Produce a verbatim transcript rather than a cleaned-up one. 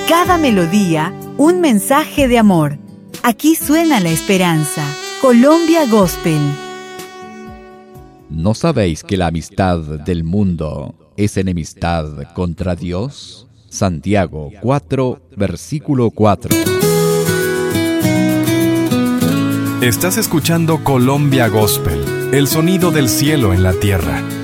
cada melodía, un mensaje de amor. Aquí suena la esperanza. Colombia Gospel. ¿No sabéis que la amistad del mundo es enemistad contra Dios? Santiago cuatro, versículo cuatro. Estás escuchando Colombia Gospel, el sonido del cielo en la tierra.